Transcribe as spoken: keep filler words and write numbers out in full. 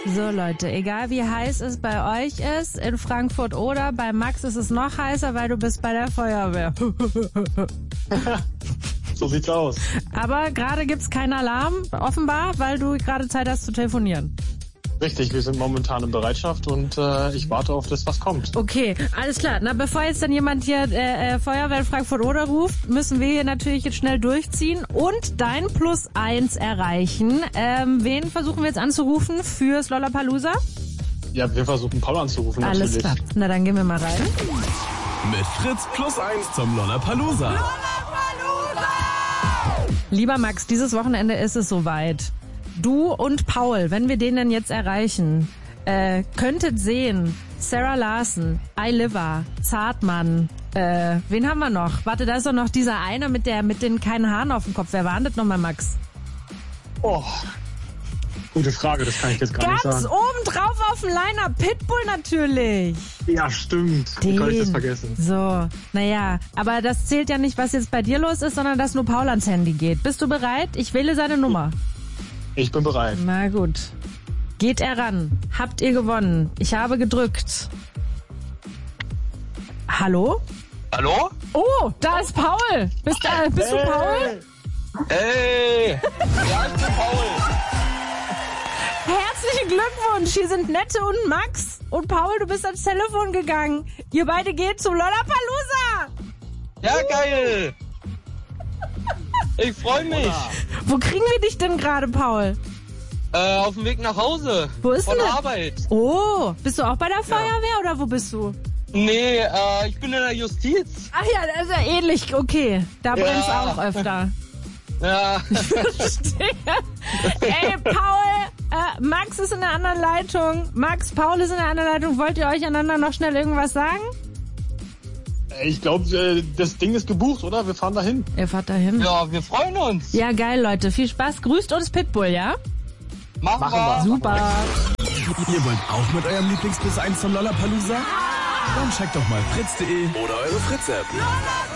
So Leute, egal wie heiß es bei euch ist, in Frankfurt oder bei Max ist es noch heißer, weil du bist bei der Feuerwehr. So sieht's aus. Aber gerade gibt's keinen Alarm, offenbar, weil du gerade Zeit hast zu telefonieren. Richtig, wir sind momentan in Bereitschaft und äh, ich warte auf das, was kommt. Okay, alles klar. Na, bevor jetzt dann jemand hier äh, äh, Feuerwehr Frankfurt oder ruft, müssen wir hier natürlich jetzt schnell durchziehen und dein Plus eins erreichen. Ähm, wen versuchen wir jetzt anzurufen fürs Lollapalooza? Ja, wir versuchen Paul anzurufen. Alles natürlich. klar. Na, dann gehen wir mal rein. Mit Fritz Plus eins zum Lollapalooza. Lollapalooza! Lieber Max, dieses Wochenende ist es soweit. Du und Paul, wenn wir den denn jetzt erreichen, äh, könntet sehen, Sarah Larson, Ailiva, Zartmann, äh, wen haben wir noch? Warte, da ist doch noch dieser eine mit der mit den keinen Haaren auf dem Kopf. Wer war denn das nochmal, Max? Oh, gute Frage, das kann ich jetzt gar Ganz nicht sagen. oben drauf auf dem Liner, Pitbull natürlich. Ja, stimmt. Den. Wie kann ich das vergessen? So, naja, aber das zählt ja nicht, was jetzt bei dir los ist, sondern dass nur Paul ans Handy geht. Bist du bereit? Ich wähle seine Nummer. Ich bin bereit. Na gut. Geht er ran? Habt ihr gewonnen? Ich habe gedrückt. Hallo? Hallo? Oh, da ist Paul. Bist, da, bist du Paul? Hey! Ja, ich bin Paul. Herzlichen Glückwunsch. Hier sind Nette und Max. Und Paul, du bist ans Telefon gegangen. Ihr beide geht zum Lollapalooza. Ja, geil. Ich freue mich. Wo kriegen wir dich denn gerade, Paul? Äh, auf dem Weg nach Hause. Wo ist Von denn der das? Arbeit. Oh, bist du auch bei der Feuerwehr oder wo bist du? Nee, äh, ich bin in der Justiz. Ach ja, das ist ja ähnlich. Okay, da Ja. brennt's auch öfter. Ja. Verstehe. Ey, Paul, äh, Max ist in der anderen Leitung. Max, Paul ist in der anderen Leitung. Wollt ihr euch einander noch schnell irgendwas sagen? Ich glaube, das Ding ist gebucht, oder? Wir fahren dahin. Ihr fahrt dahin? Ja, wir freuen uns. Ja, geil, Leute. Viel Spaß. Grüßt uns Pitbull, ja? Machen, Machen wir. wir. Super. Ihr wollt auch mit eurem Lieblings Plus eins zum Lollapalooza? Dann checkt doch mal fritz punkt de oder eure Fritz-App.